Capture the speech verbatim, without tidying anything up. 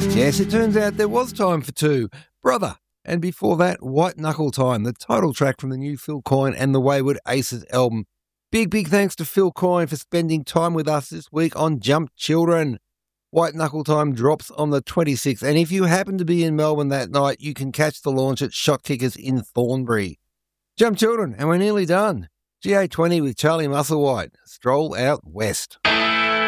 Yes, it turns out there was time for two. Brother. And before that, White Knuckle Time, the title track from the new Phil Coyne and the Wayward Aces album. Big, big thanks to Phil Coyne for spending time with us this week on Jump Children. White Knuckle Time drops on the twenty-sixth, and if you happen to be in Melbourne that night, you can catch the launch at Shot Kickers in Thornbury. Jump Children, and we're nearly done. G A twenty with Charlie Musselwhite. Stroll out west.